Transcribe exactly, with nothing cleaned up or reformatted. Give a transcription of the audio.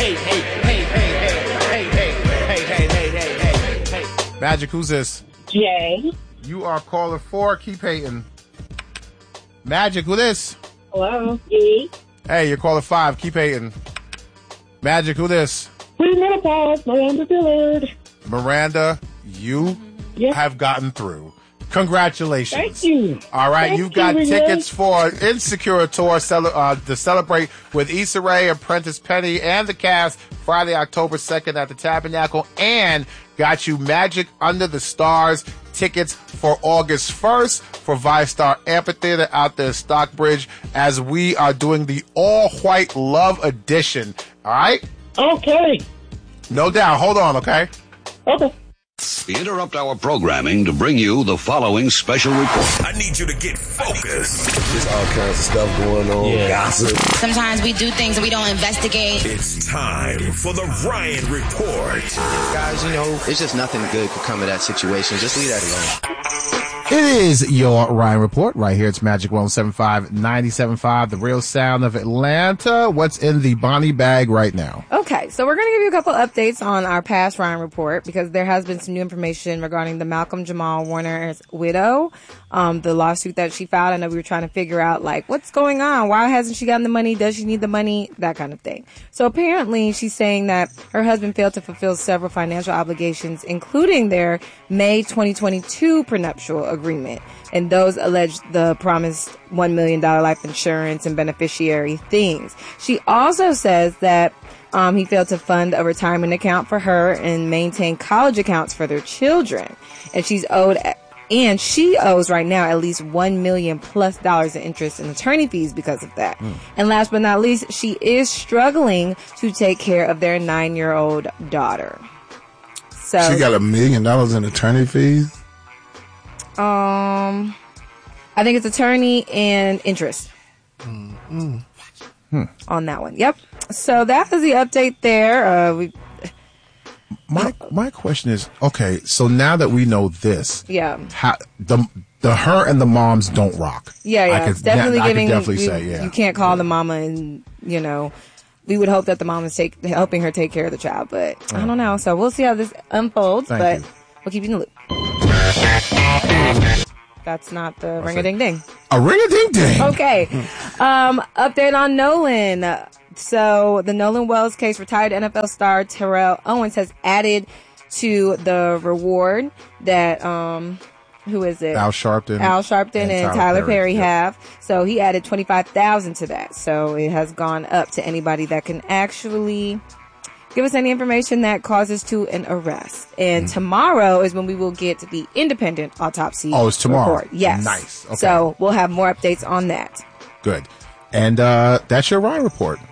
hey, hey, hey, hey, hey, hey, hey, hey, hey, hey, hey, hey. Magic, who's this? Jay. You are caller four. Keep hating. Magic, who this? Hello. E. Hey, you're caller five. Keep hating. Magic, who this? Premenopause, Miranda Dillard. Miranda, you Yes. have gotten through. Congratulations. Thank you. All right, Thank you've got you, tickets for Insecure Tour cele- uh, to celebrate with Issa Rae and Prentice Penny and the cast Friday, October second at the Tabernacle, and got you Magic Under the Stars tickets for August first for ViStar Amphitheater out there in Stockbridge as we are doing the all-white love edition. All right? Okay. No doubt. Hold on, okay? Okay. We interrupt our programming to bring you the following special report. I need you to get focused. There's all kinds of stuff going on. Yeah. Gossip. Sometimes we do things and we don't investigate. It's time for the Ryan Report. Guys, you know, it's just nothing good could come of that situation. Just leave that alone. It is your Ryan Report right here. It's Magic one oh seven point five, ninety-seven point five, the real sound of Atlanta. What's in the Bonnie bag right now? Okay, so we're going to give you a couple updates on our past Ryan Report because there has been some new information regarding the Malcolm Jamal Warner's widow, um, the lawsuit that she filed. I know we were trying to figure out, like, what's going on? Why hasn't she gotten the money? Does she need the money? That kind of thing. So apparently she's saying that her husband failed to fulfill several financial obligations, including their May twenty twenty-two prenuptial agreement. And those alleged the promised one million dollars life insurance and beneficiary things. She also says that um, he failed to fund a retirement account for her and maintain college accounts for their children. And she's owed, and she owes right now at least one million dollars plus dollars in interest and attorney fees because of that. Mm. And last but not least, she is struggling to take care of their nine-year-old daughter. So she got a million dollars in attorney fees? Um, I think it's attorney and interest mm-hmm. hmm. on that one. Yep. So that was the update there. Uh, we. My my question is, okay, so now that we know this, yeah, how, the the her and the moms don't rock. Yeah, yeah, I could, it's definitely yeah, giving. I could definitely you, say, yeah, you can't call the mama, and you know, we would hope that the mom is take helping her take care of the child, but oh. I don't know. So we'll see how this unfolds, Thank but you. we'll keep you in the loop. That's not the ring a ding ding. A ring a ding ding. Okay. Um, update on Nolan. So the Nolan Wells case, retired N F L star Terrell Owens has added to the reward that, um, who is it? Al Sharpton. Al Sharpton and, and Tyler, Tyler Perry, Perry yep. have. So he added twenty-five thousand dollars to that. So it has gone up to anybody that can actually give us any information that causes to an arrest. And mm. tomorrow is when we will get the independent autopsy Oh, it's tomorrow. report. Yes. Nice. Okay. So we'll have more updates on that. Good. And uh, that's your Ryan Report.